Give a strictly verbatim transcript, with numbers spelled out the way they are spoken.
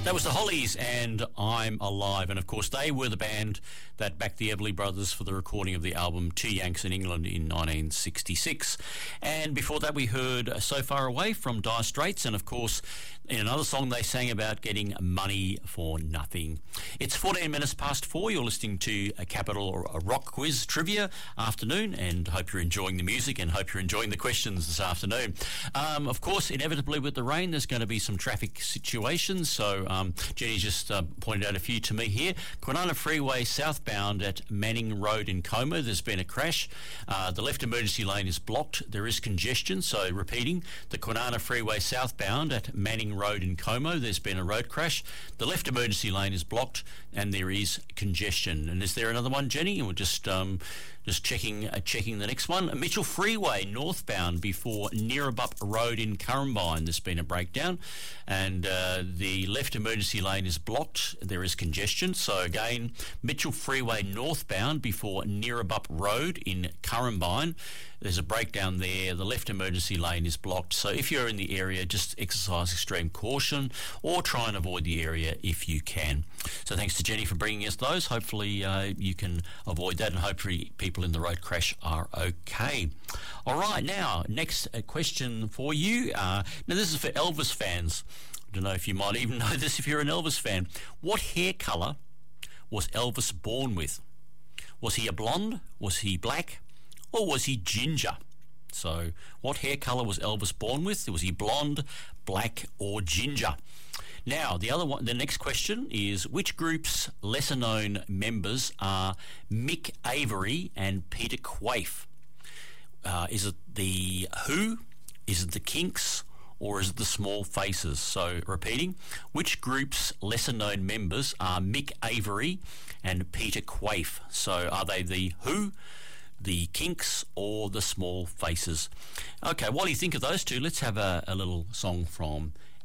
That was the Hollies and I'm Alive. And of course, they were the band that backed the Everly Brothers for the recording of the album Two Yanks in England in nineteen sixty-six. And before that, we heard So Far Away from Dire Straits. And of course, in another song, they sang about getting money for nothing. It's fourteen minutes past four. You're listening to a Capital or a Rock Quiz Trivia afternoon, and hope you're enjoying the music and hope you're enjoying the questions this afternoon. Um, of course, inevitably with the rain, there's going to be some traffic situations. So um, Jenny just uh, pointed out a few to me here. Kwinana Freeway southbound at Manning Road in Como, there's been a crash. Uh, the left emergency lane is blocked. There is congestion. So repeating, the Kwinana Freeway southbound at Manning Road in Como, there's been a road crash. The left emergency lane is blocked and there is congestion. And is there another one, Jenny? And we're just um, just checking uh, checking the next one. Mitchell Freeway northbound before Neerabup Road in Currumbine, there's been a breakdown and uh, the left emergency lane is blocked. There is congestion. So again, Mitchell Freeway northbound before Neerabup Road in Currumbine, there's a breakdown there. The left emergency lane is blocked. So if you're in the area, just exercise extreme caution or try and avoid the area if you can. So thanks to Jenny for bringing us those. Hopefully uh, you can avoid that and hopefully people in the road crash are okay. All right, now, next uh, question for you. Uh, now, this is for Elvis fans. I don't know if you might even know this if you're an Elvis fan. What hair colour was Elvis born with? Was he a blonde? Was he black? Or was he ginger? So, what hair colour was Elvis born with? Was he blonde, black, or ginger? Now, the other one, the next question is, which group's lesser-known members are Mick Avery and Peter Quaife? Uh, is it the Who? Is it the Kinks? Or is it the Small Faces? So, repeating, which group's lesser-known members are Mick Avery and Peter Quaife? So, are they the Who, the Kinks, or the Small Faces? Okay, while you think of those two, let's have a, a little song from